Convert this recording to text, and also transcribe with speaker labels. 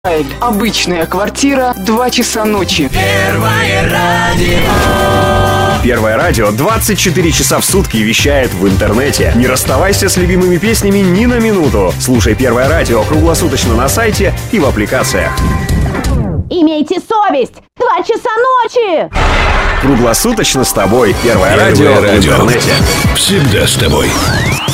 Speaker 1: Обычная квартира, 2 часа ночи.
Speaker 2: Первое радио.
Speaker 3: Первое радио 24 часа в сутки вещает в интернете. Не расставайся с любимыми песнями ни на минуту. Слушай Первое радио круглосуточно на сайте и в аппликациях.
Speaker 4: Имейте совесть! 2 часа ночи!
Speaker 3: Круглосуточно с тобой. Первое радио в интернете.
Speaker 5: Всегда с тобой.